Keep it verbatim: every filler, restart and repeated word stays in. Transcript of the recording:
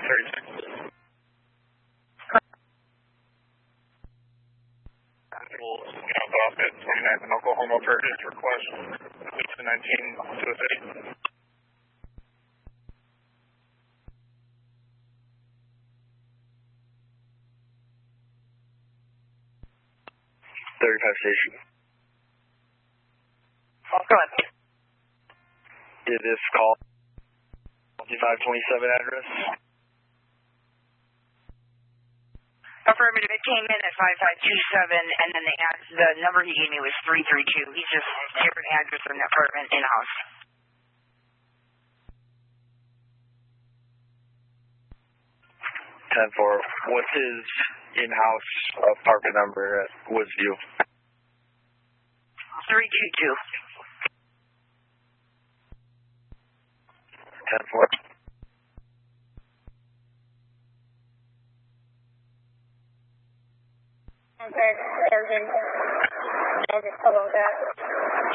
thirty-six. We'll jump off at twenty-ninth and Oklahoma for his request. two nineteen to a city. thirty-five station. Oh, go ahead. Did this call five twenty-seven address? Affirmative, it came in at five five two seven, and then the, ad, the number he gave me was three three two. He's just different address in the apartment in-house. ten four. What's his in-house apartment number at Woodsview? three two two. ten four. Okay, everything. I'll just follow that.